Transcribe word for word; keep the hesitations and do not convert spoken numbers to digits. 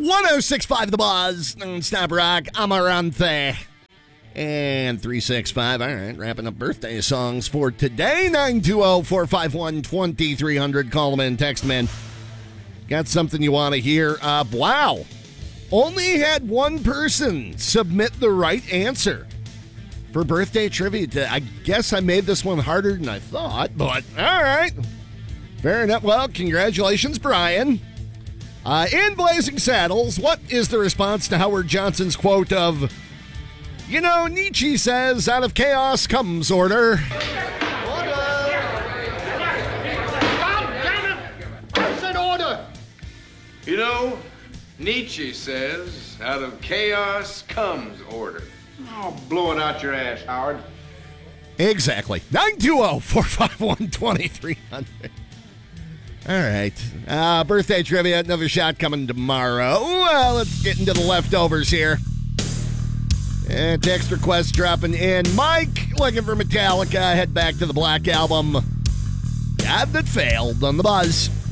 one oh six point five The Buzz. Non-stop rock. Amarante. And three six five. All right, wrapping up birthday songs for today. nine two zero, four five one, two three zero zero. Call them in, text them in. Got something you want to hear? Uh, wow. Only had one person submit the right answer for birthday trivia. I guess I made this one harder than I thought, but all right. Fair enough. Well, congratulations, Brian. Uh, in Blazing Saddles, what is the response to Howard Johnson's quote of, you know, Nietzsche says, out of chaos comes order. You know, Nietzsche says, out of chaos comes order. Oh, blow it out your ass, Howard. Exactly. nine two zero, four five one, two three zero zero. All right. Uh, birthday trivia, another shot coming tomorrow. Uh, let's get into the leftovers here. And text requests dropping in. Mike, looking for Metallica. Head back to the Black Album. God That Failed on The Buzz.